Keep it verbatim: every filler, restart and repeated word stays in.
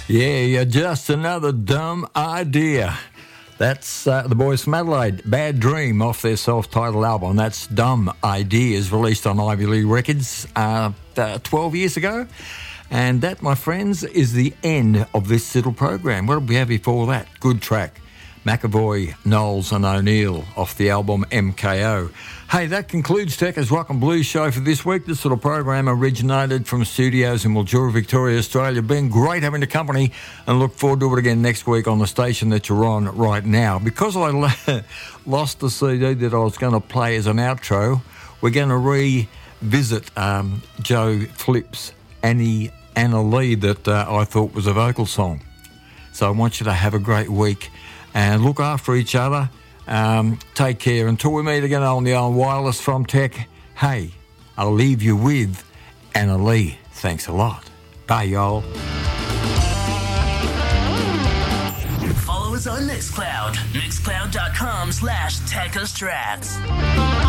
Yeah, you're just another dumb idea. That's uh, the boys from Adelaide, Bad Dream, off their self-titled album. That's Dumb Ideas, released on Ivy Lee Records uh, uh, twelve years ago. And that, my friends, is the end of this little program. What did we have before that? Good track. McAvoy, Knowles and O'Neill off the album M K O. Hey, that concludes Tekka's Rock and Blues show for this week. This little program originated from studios in Mildura, Victoria, Australia. Been great having the company, and look forward to it again next week on the station that you're on right now. Because I lost the C D that I was going to play as an outro, we're going to revisit um, Joe Flip's Annie Anna Lee that uh, I thought was a vocal song. So I want you to have a great week and look after each other. Um, take care. Until we meet again on the old wireless from Tech, hey, I'll leave you with Anna Lee. Thanks a lot. Bye, y'all. Follow us on Mixcloud. Mixcloud.com slash Tekka's Tracks.